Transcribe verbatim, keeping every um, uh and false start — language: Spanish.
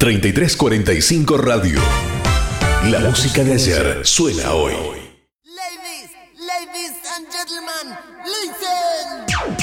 treinta y tres cuarenta y cinco Radio. La música de ayer suena hoy. Ladies, ladies and gentlemen, listen.